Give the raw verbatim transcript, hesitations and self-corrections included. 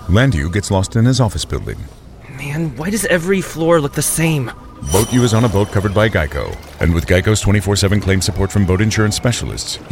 Landu gets lost in his office building. Man, why does every floor look the same? Boat U is on a boat covered by Geico, and with Geico's twenty-four seven claim support from boat insurance specialists,